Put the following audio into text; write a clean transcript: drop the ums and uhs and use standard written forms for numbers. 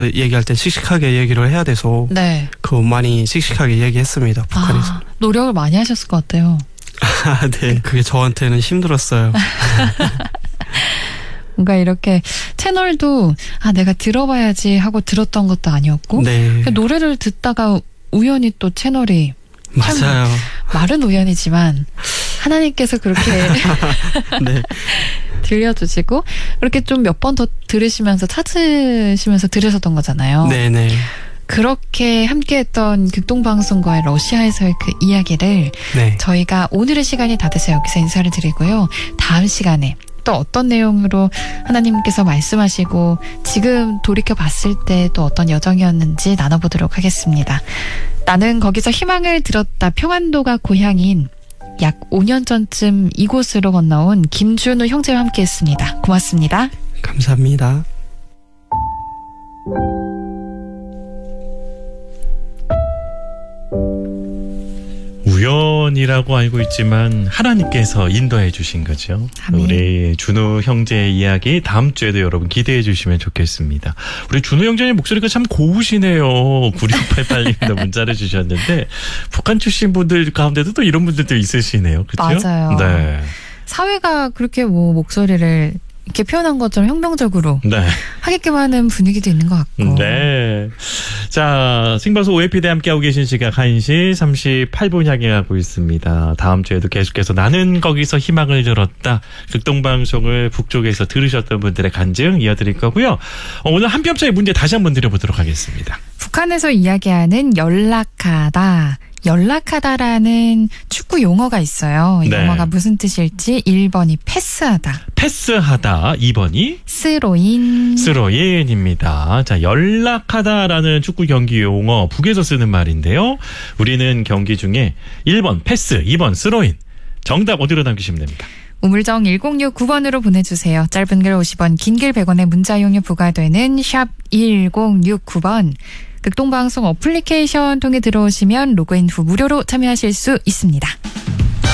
얘기할 때 씩씩하게 얘기를 해야 돼서 네. 그거 많이 씩씩하게 얘기했습니다. 북한에서. 노력을 많이 하셨을 것 같아요. 네. 그게 저한테는 힘들었어요. 뭔가 이렇게 채널도 내가 들어봐야지 하고 들었던 것도 아니었고 네. 노래를 듣다가 우연히 또 채널이 맞아요. 말은 우연이지만 하나님께서 그렇게 네. 들려주시고 그렇게 좀 몇 번 더 들으시면서 찾으시면서 들으셨던 거잖아요. 네네. 그렇게 함께했던 극동방송과의 러시아에서의 그 이야기를 네. 저희가 오늘의 시간이 다 돼서 여기서 인사를 드리고요. 다음 시간에 또 어떤 내용으로 하나님께서 말씀하시고 지금 돌이켜 봤을 때 또 어떤 여정이었는지 나눠보도록 하겠습니다. 나는 거기서 희망을 들었다. 평안도가 고향인 약 5년 전쯤 이곳으로 건너온 김준우 형제와 함께했습니다. 고맙습니다. 감사합니다. 우연이라고 알고 있지만 하나님께서 인도해 주신 거죠. 아멘. 우리 준우 형제의 이야기 다음 주에도 여러분 기대해 주시면 좋겠습니다. 우리 준우 형제의 목소리가 참 고우시네요. 9688님도 문자를 주셨는데 북한 출신 분들 가운데도 또 이런 분들도 있으시네요. 그렇죠? 맞아요. 네. 사회가 그렇게 목소리를 이렇게 표현한 것처럼 혁명적으로 네. 하게끔 하는 분위기도 있는 것 같고. 네. 자, 생방송 OFP대 함께하고 계신 시각 1시 38분 향해 가고 있습니다. 다음 주에도 계속해서 나는 거기서 희망을 들었다. 극동방송을 북쪽에서 들으셨던 분들의 간증 이어드릴 거고요. 오늘 한 뼘짜리 문제 다시 한번 드려보도록 하겠습니다. 북한에서 이야기하는 연락하다. 연락하다라는 축구 용어가 있어요. 이 네. 용어가 무슨 뜻일지 1번이 패스하다. 패스하다. 2번이 스로인. 스로인입니다. 자, 연락하다라는 축구 경기 용어 북에서 쓰는 말인데요. 우리는 경기 중에 1번 패스, 2번 스로인. 정답 어디로 남기시면 됩니까? 우물정 1069번으로 보내주세요. 짧은 글 50원, 긴 글 100원의 문자 이용료 부과되는 샵 1069번. 극동방송 어플리케이션 통해 들어오시면 로그인 후 무료로 참여하실 수 있습니다.